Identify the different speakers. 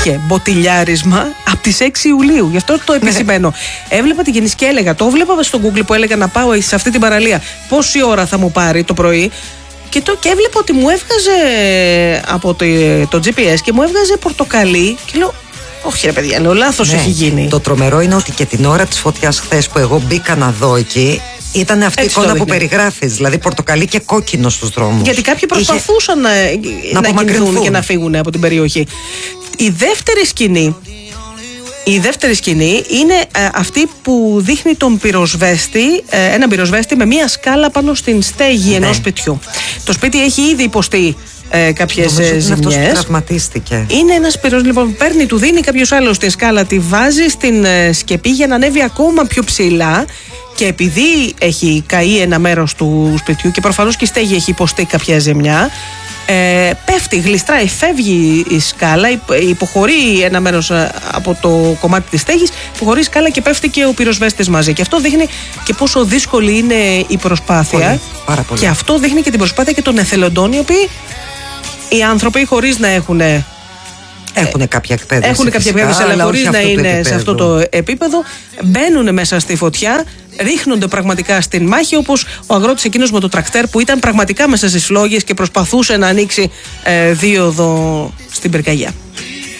Speaker 1: υπήρχε μποτιλιάρισμα από τις 6 Ιουλίου. Γι' αυτό το επισημαίνω. Έβλεπα την κίνηση και έλεγα, το έβλεπα στο Google που έλεγα να πάω σε αυτή την παραλία. Πόση ώρα θα μου πάρει το πρωί. Και έβλεπα ότι μου έβγαζε από το GPS και μου έβγαζε πορτοκαλί. Και λέω, όχι ρε παιδιά, λέω λάθος έχει γίνει.
Speaker 2: Το τρομερό είναι ότι και την ώρα της φωτιάς χθες που εγώ μπήκα να δω εκεί, ήταν αυτή η εικόνα που περιγράφεις, δηλαδή πορτοκαλί και κόκκινο στους δρόμους.
Speaker 1: Γιατί κάποιοι προσπαθούσαν να κινηθούν και να φύγουν από την περιοχή. Η δεύτερη σκηνή είναι αυτή που δείχνει τον πυροσβέστη, έναν πυροσβέστη με μία σκάλα πάνω στην στέγη ενός σπιτιού. Το σπίτι έχει ήδη υποστεί κάποιες ζημιές. Είναι αυτός που τραυματίστηκε. Είναι ένας πυροσβέστης, λοιπόν, παίρνει, του δίνει κάποιος άλλος τη σκάλα, τη βάζει στην σκεπή για να ανέβει ακόμα πιο ψηλά. Και επειδή έχει καεί ένα μέρος του σπιτιού και προφανώς και η στέγη έχει υποστεί κάποια ζημιά, πέφτει, γλιστράει, φεύγει η σκάλα, υποχωρεί ένα μέρος από το κομμάτι της στέγης, υποχωρεί η σκάλα και πέφτει και ο πυροσβέστης μαζί. Και αυτό δείχνει και πόσο δύσκολη είναι η προσπάθεια.
Speaker 2: Πάρα πολύ.
Speaker 1: Και αυτό δείχνει και την προσπάθεια και των εθελοντών, οι οποίοι οι άνθρωποι χωρίς να έχουν
Speaker 2: κάποια εκπαίδευση.
Speaker 1: Αλλά χωρίς να είναι σε αυτό το επίπεδο, μπαίνουν μέσα στη φωτιά, ρίχνονται πραγματικά στην μάχη, όπως ο αγρότης εκείνος με το τρακτέρ που ήταν πραγματικά μέσα στις φλόγες και προσπαθούσε να ανοίξει δίωδο στην πυρκαγιά.